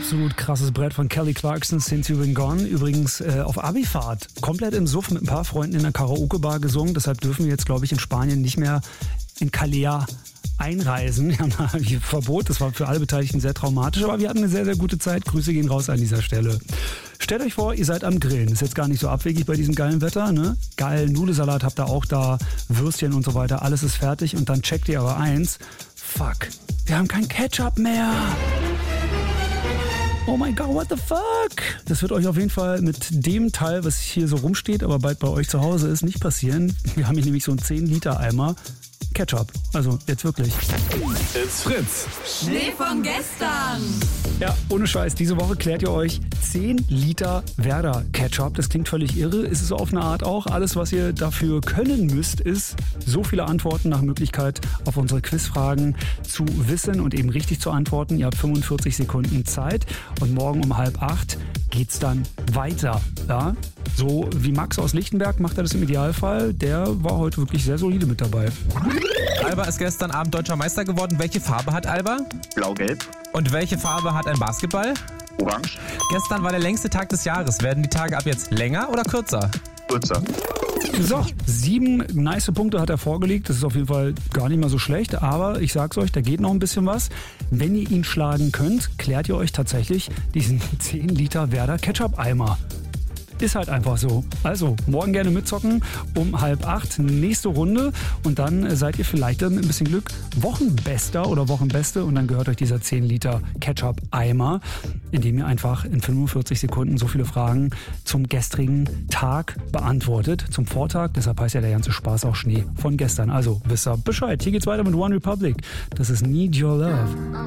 absolut krasses Brett von Kelly Clarkson, Since You've Been Gone. Übrigens auf Abifahrt, komplett im Suff mit ein paar Freunden in der Karaoke-Bar gesungen. Deshalb dürfen wir jetzt, glaube ich, in Spanien nicht mehr in Calea einreisen. Wir haben da ein Verbot, das war für alle Beteiligten sehr traumatisch, aber wir hatten eine sehr, sehr gute Zeit. Grüße gehen raus an dieser Stelle. Stellt euch vor, ihr seid am Grillen. Ist jetzt gar nicht so abwegig bei diesem geilen Wetter, ne? Geilen Nudelsalat habt ihr auch da, Würstchen und so weiter, alles ist fertig und dann checkt ihr aber eins, fuck, wir haben kein Ketchup mehr. Oh mein Gott, what the fuck? Das wird euch auf jeden Fall mit dem Teil, was hier so rumsteht, aber bald bei euch zu Hause ist, nicht passieren. Wir haben hier nämlich so einen 10-Liter-Eimer Ketchup. Also jetzt wirklich. It's Fritz. Schnee von gestern. Ja, ohne Scheiß. Diese Woche klärt ihr euch 10 Liter Werder Ketchup. Das klingt völlig irre. Ist es auf eine Art auch. Alles, was ihr dafür können müsst, ist so viele Antworten nach Möglichkeit auf unsere Quizfragen zu wissen und eben richtig zu antworten. Ihr habt 45 Sekunden Zeit und morgen um 7:30 geht's dann weiter. Ja? So wie Max aus Lichtenberg macht er das im Idealfall. Der war heute wirklich sehr solide mit dabei. Alba ist gestern Abend deutscher Meister geworden. Welche Farbe hat Alba? Blau-Gelb. Und welche Farbe hat ein Basketball? Orange. Gestern war der längste Tag des Jahres. Werden die Tage ab jetzt länger oder kürzer? Kürzer. So, 7 nice Punkte hat er vorgelegt. Das ist auf jeden Fall gar nicht mal so schlecht. Aber ich sag's euch, da geht noch ein bisschen was. Wenn ihr ihn schlagen könnt, klärt ihr euch tatsächlich diesen 10 Liter Werder Ketchup-Eimer. Ist halt einfach so. Also, morgen gerne mitzocken um 7:30, nächste Runde. Und dann seid ihr vielleicht mit ein bisschen Glück Wochenbester oder Wochenbeste. Und dann gehört euch dieser 10 Liter Ketchup-Eimer, indem ihr einfach in 45 Sekunden so viele Fragen zum gestrigen Tag beantwortet. Zum Vortag, deshalb heißt ja der ganze Spaß auch Schnee von gestern. Also, wisst ihr Bescheid. Hier geht's weiter mit One Republic. Das ist Need Your Love.